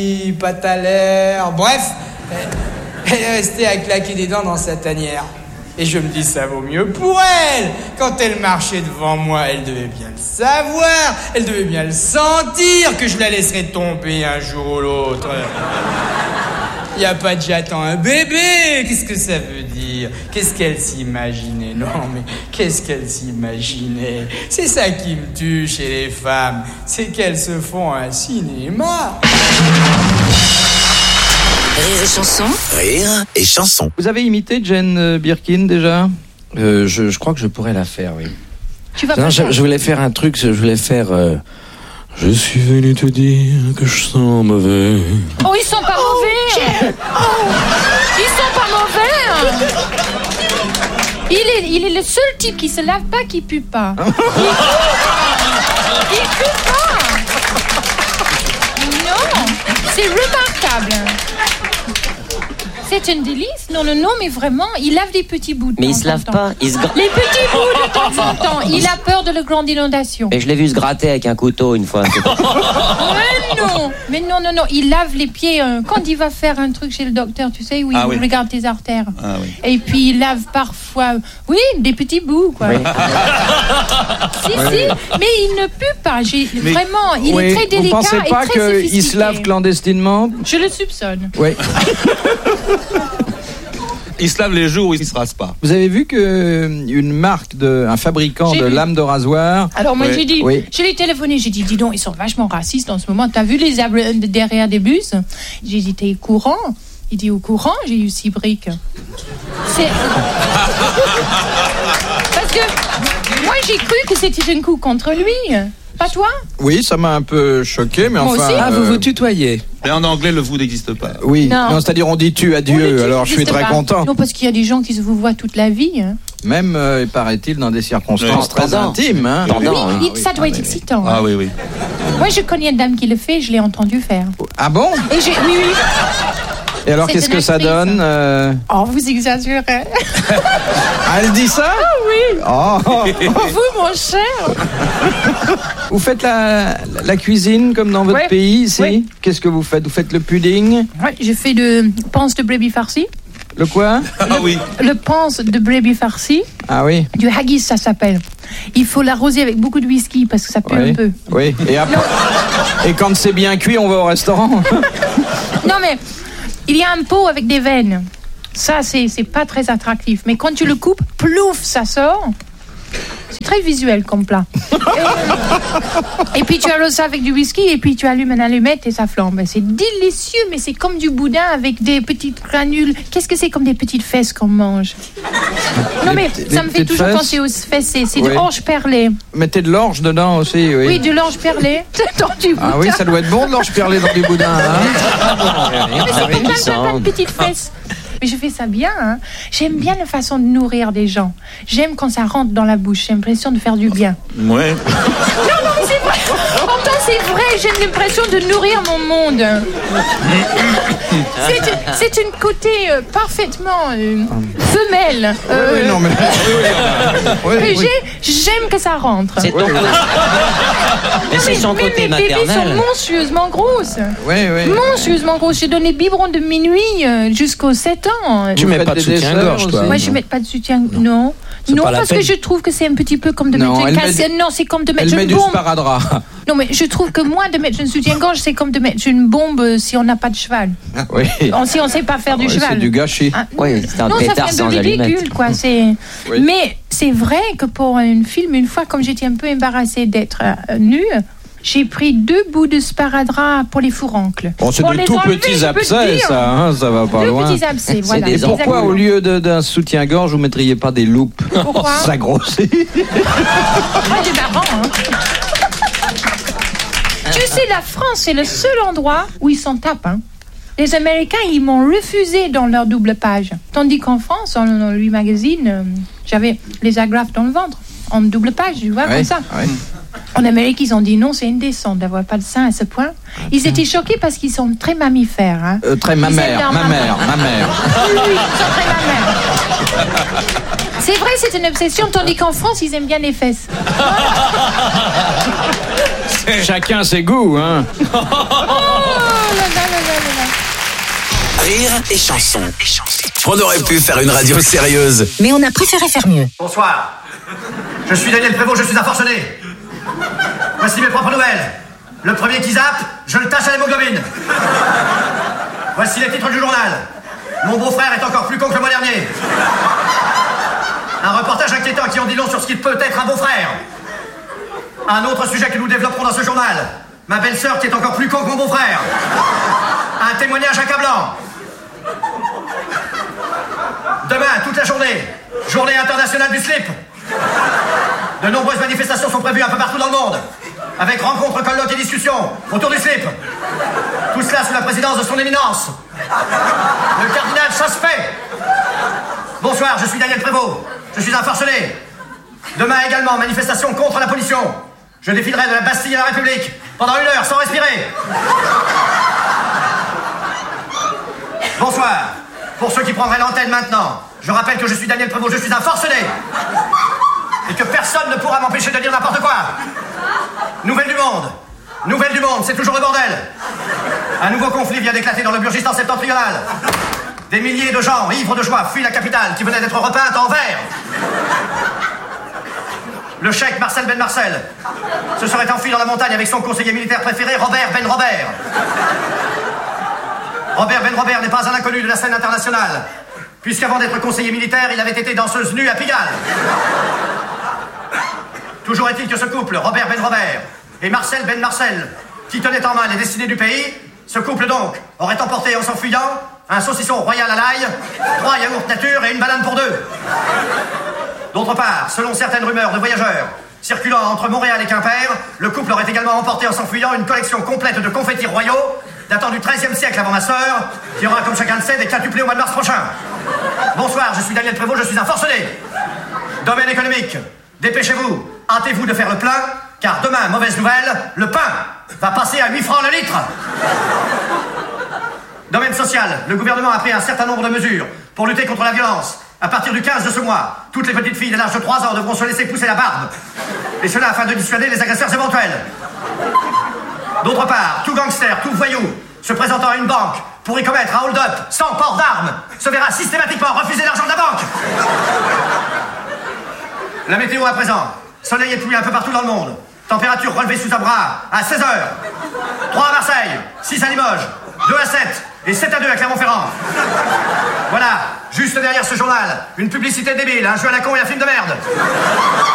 pâte à l'air, bref, elle est restée à claquer des dents dans sa tanière. Et je me dis, ça vaut mieux pour elle. Quand elle marchait devant moi, elle devait bien le savoir, elle devait bien le sentir que je la laisserais tomber un jour ou l'autre. Y a pas de j'attends un bébé, qu'est-ce que ça veut dire? Qu'est-ce qu'elle s'imaginait? Non mais qu'est-ce qu'elle s'imaginait? C'est ça qui me tue chez les femmes, c'est qu'elles se font un cinéma. Rire et chanson. Rire et chanson. Vous avez imité Jane Birkin déjà? Je crois que je pourrais la faire, oui. Tu vas Non, je voulais faire un truc, je voulais faire... Je suis venu te dire que je sens mauvais. Oh, ils sont pas mauvais. Ils sont pas mauvais. Il est le seul type qui se lave pas, qui pue pas. Il pue pas. Non, c'est remarquable. C'est un délice. Non, mais vraiment, il lave des petits bouts de temps. Mais il se lave pas, il se gratte. Les petits bouts de temps en temps. Il a peur de la grande inondation. Et je l'ai vu se gratter avec un couteau une fois. Mais non. Il lave les pieds quand il va faire un truc chez le docteur, tu sais, où il regarde tes artères. Ah, oui. Et puis il lave parfois, des petits bouts, quoi. Oui. Si, mais il ne pue pas. Vraiment, il est très délicat vous pensez et pas très sophistiqué. qu'il se lave clandestinement? Je le soupçonne. Oui. Il se lave les jours où il se rase pas. Vous avez vu qu'une marque, un fabricant de lames de rasoir... Alors moi j'ai dit, oui. je l'ai téléphoné, j'ai dit, dis donc, ils sont vachement racistes en ce moment. T'as vu les arbres derrière des bus? J'ai dit, t'es au courant? Il dit, au courant? J'ai eu 6 briques. Parce que moi j'ai cru que c'était un coup contre lui. Pas toi? Oui, ça m'a un peu choqué, mais moi enfin... aussi. vous vous tutoyez? Et en anglais, le vous n'existe pas. Oui, non, c'est-à-dire on dit tu à Dieu, alors je suis très content. Non, parce qu'il y a des gens qui se vous voient toute la vie. Même, paraît-il, dans des circonstances très intimes. Hein. Ça doit être excitant. Ah oui. Moi, je connais une dame qui le fait, je l'ai entendu faire. Ah bon? Et oui. Et alors, qu'est-ce que ça donne Oh, vous exagérez. Elle dit ça? Ah oui. Oh. Vous, mon cher. Vous faites la cuisine comme dans votre pays ici? Oui. Qu'est-ce que vous faites? Vous faites le pudding? Oui, je fais de panse de brebis farci. Le quoi? Le panse de brebis farci. Ah oui. Du haggis, ça s'appelle. Il faut l'arroser avec beaucoup de whisky parce que ça pue un peu. Oui. Et après, et quand c'est bien cuit, on va au restaurant. Non mais il y a un pot avec des veines. Ça, c'est pas très attractif. Mais quand tu le coupes, plouf, ça sort. C'est très visuel comme plat. Et puis tu arroses ça avec du whisky et puis tu allumes une allumette et ça flambe. C'est délicieux, mais c'est comme du boudin avec des petites granules. Qu'est-ce que c'est comme des petites fesses qu'on mange? Non mais ça me fait toujours penser aux fesses. C'est de l'orge perlée. Mettez de l'orge dedans aussi, oui. Oui, de l'orge perlée dans du boudin. Ah oui, ça doit être bon de l'orge perlée dans du boudin. Mais ça fait plein de petites fesses. Mais je fais ça bien, hein. J'aime bien la façon de nourrir des gens. J'aime quand ça rentre dans la bouche. J'ai l'impression de faire du bien. Ouais. Non, mais c'est vrai. Pourtant, c'est vrai. J'ai l'impression de nourrir mon monde. C'est une côté parfaitement femelle. Oui, non, mais... J'aime que ça rentre. C'est ton côté. Mais c'est son côté maternel. Mes bébés sont monstrueusement grosses. Oui. Monstrueusement grosses. J'ai donné biberon de minuit jusqu'aux 7 ans. Tu mets pas de soutien-gorge, toi? Moi, je mets pas de soutien. Non, parce que je trouve que c'est un petit peu comme de mettre une cassette. Non, c'est comme de mettre une bombe. Elle met du sparadrap. Non, mais je trouve que moi, de mettre un soutien-gorge, c'est comme de mettre une bombe si on n'a pas de cheval. Oui. Si on sait pas faire du cheval. C'est du gâchis. Oui, c'est un pétard sans allumette. Non, ça fait un peu ridicule, quoi. Mais c'est vrai que pour un film, une fois, comme j'étais un peu embarrassée d'être nue, j'ai pris 2 bouts de sparadrap pour les fourrancles. Bon, c'est des tout petits abcès, ça va pas loin. 2 petits abcès, voilà. Et pourquoi, au lieu d'un soutien-gorge, vous ne mettriez pas des loupes? Pourquoi? Ça grossit. C'est marrant, hein. Tu sais, la France, c'est le seul endroit où ils s'en tapent, hein. Les Américains, ils m'ont refusé dans leur double page. Tandis qu'en France, dans le magazine, j'avais les agrafes dans le ventre. En double page, tu vois, comme ça. Oui. En Amérique, ils ont dit non, c'est indécent d'avoir pas de sein à ce point. Ils étaient choqués parce qu'ils sont très mammifères. Hein. Très mammaires. Ma mère. Oui, ils sont très mammaires. C'est vrai, c'est une obsession, tandis qu'en France, ils aiment bien les fesses. Chacun ses goûts, hein. Oh là là là. Rire et chanson. On aurait pu faire une radio sérieuse. Mais on a préféré faire mieux. Bonsoir. Je suis Daniel Prévost, je suis un forcené. Voici mes propres nouvelles. Le premier qui zappe, je le tâche à l'hémoglobine. Voici les titres du journal. Mon beau-frère est encore plus con que le mois dernier. Un reportage inquiétant qui en dit long sur ce qu'il peut être un beau-frère. Un autre sujet que nous développerons dans ce journal. Ma belle-sœur qui est encore plus con que mon beau-frère. Un témoignage accablant. Demain, toute la journée, journée internationale du slip. De nombreuses manifestations sont prévues un peu partout dans le monde, avec rencontres, colloques et discussions autour du slip. Tout cela sous la présidence de son éminence, le cardinal Chassepet. Bonsoir, je suis Daniel Prévost, je suis un forcené. Demain également, manifestation contre la pollution. Je défilerai de la Bastille à la République pendant 1 heure sans respirer. Bonsoir. Pour ceux qui prendraient l'antenne maintenant, je rappelle que je suis Daniel Prévost, je suis un forcené. Et que personne ne pourra m'empêcher de dire n'importe quoi. Nouvelle du monde. Nouvelle du monde, c'est toujours le bordel. Un nouveau conflit vient d'éclater dans le Burgistan septentrional. Des milliers de gens, ivres de joie, fuient la capitale qui venait d'être repeinte en vert. Le cheikh Marcel Ben Marcel se serait enfui dans la montagne avec son conseiller militaire préféré, Robert Ben Robert. Robert Ben Robert n'est pas un inconnu de la scène internationale, puisqu'avant d'être conseiller militaire, il avait été danseuse nue à Pigalle. Toujours est-il que ce couple, Robert Ben Robert et Marcel Ben Marcel, qui tenait en main les destinées du pays, ce couple donc aurait emporté en s'enfuyant un saucisson royal à l'ail, 3 yaourts nature et une banane pour 2. D'autre part, selon certaines rumeurs de voyageurs circulant entre Montréal et Quimper, le couple aurait également emporté en s'enfuyant une collection complète de confettis royaux datant du XIIIe siècle avant ma sœur, qui aura, comme chacun le sait, des quintuplés au mois de mars prochain. Bonsoir, je suis Daniel Prévost, je suis un forcené. Domaine économique, dépêchez-vous, hâtez-vous de faire le plein, car demain, mauvaise nouvelle, le pain va passer à 8 francs le litre. Domaine social, le gouvernement a pris un certain nombre de mesures pour lutter contre la violence. À partir du 15 de ce mois, toutes les petites filles de l'âge de 3 ans devront se laisser pousser la barbe. Et cela afin de dissuader les agresseurs éventuels. D'autre part, tout gangster, tout voyou se présentant à une banque pour y commettre un hold-up sans port d'armes se verra systématiquement refuser l'argent de la banque. La météo à présent. Soleil et pluie un peu partout dans le monde. Température relevée sous un bras à 16h. 3 à Marseille, 6 à Limoges, 2 à 7 et 7 à 2 à Clermont-Ferrand. Voilà, juste derrière ce journal, une publicité débile, un jeu à la con et un film de merde.